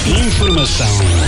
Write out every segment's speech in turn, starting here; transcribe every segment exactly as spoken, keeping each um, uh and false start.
Informação.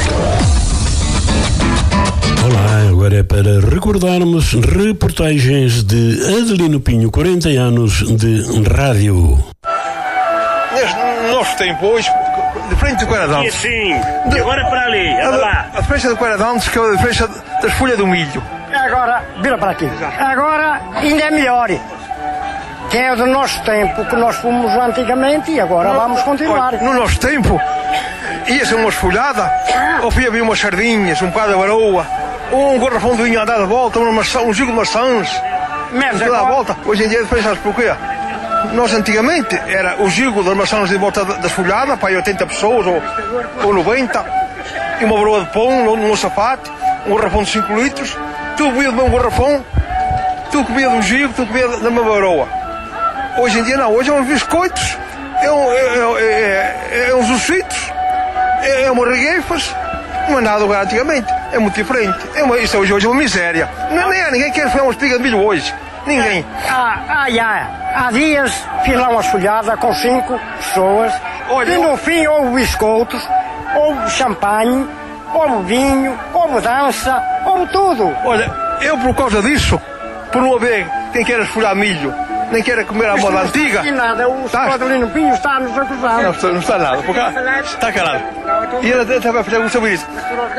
Olá, agora é para recordarmos reportagens de Adelino Pinho, quarenta anos de rádio. Neste nosso tempo hoje, de frente do Quaradantes. Sim, sim. De agora para ali, olha lá. A diferença do Quaradantes que é a diferença das folhas do milho. Agora, vira para aqui. Agora ainda é melhor. Que é do nosso tempo, que nós fomos antigamente e agora no, vamos continuar. No nosso tempo, ia-se uma esfolhada, ou havia umas sardinhas, um bocado de baroa, um garrafão de vinho a dar de volta, uma maçã, um gigo de maçãs. Menos a dar volta. Hoje em dia, depois sabes porquê? Nós antigamente era o gigo das maçãs de volta da esfolhada, para oitenta pessoas ou, ou noventa, e uma baroa de pão, um açafate, um garrafão de cinco litros, tu comia de um garrafão, tu comia de um gigo, tu comia de uma baroa. Hoje em dia não, hoje é uns biscoitos, é, um, é, é, é uns ossitos, é, é umas regueifas, não é nada do que era antigamente, é muito diferente. É uma, isso hoje, hoje é uma miséria. Não, nem há ninguém quer fazer uma espiga de milho hoje, ninguém. Ah, ah, já. Há dias fiz lá uma folhada com cinco pessoas. Olha, e no eu... fim houve biscoitos, houve champanhe, houve vinho, houve dança, houve tudo. Olha, eu por causa disso, por não haver quem queira esfolhar milho, nem queira comer a moda antiga. Não nada, o senhor Adelino Pinho está nos acusando. Não, não está nada, porque está calado. E ele até vai fazer um sobre isso.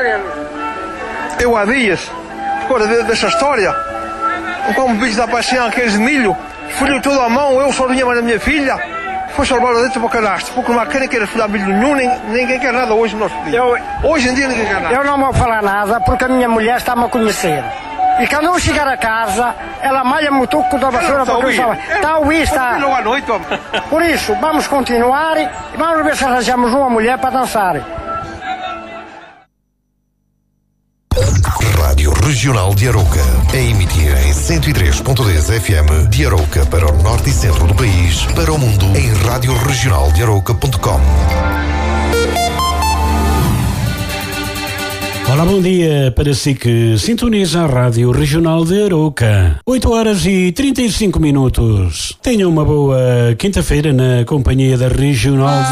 Eu há dias, por causa dessa história, como bicho da paixão, aqueles de milho, folhou tudo à mão, eu sozinha, mas a minha filha, foi salvar dentro para o cadastro, porque não há quem queira folhar milho nenhum, nem, ninguém quer nada hoje no nosso dia. Eu, hoje em dia ninguém quer nada. Eu não vou falar nada, porque a minha mulher está-me a conhecer. E quando eu chegar a casa, ela malha-me o tuco da vassoura para que eu saiba. Está a ouvir, está. Por isso, vamos continuar e vamos ver se arranjamos uma mulher para dançar. Rádio Regional de Arouca, a emitir em cento e três ponto dez F M de Arouca para o norte e centro do país, para o mundo em rádio regional de arouca ponto com. Olá, bom dia para si que sintoniza a Rádio Regional de Arouca. oito horas e trinta e cinco minutos. Tenha uma boa quinta-feira na companhia da Regional de